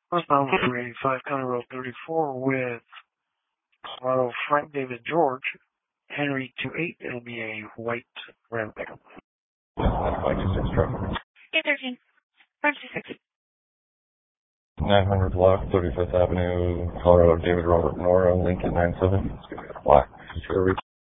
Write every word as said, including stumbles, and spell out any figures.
Westbound three eighty-five County Road thirty-four with Colorado Frank David George, Henry two eight. It'll be a white Ram pickup. five two six traffic. eight thirteen. five two six. nine hundred block, thirty-fifth Avenue, Colorado, David Robert Nora, Lincoln nine seven. It's going to be a black.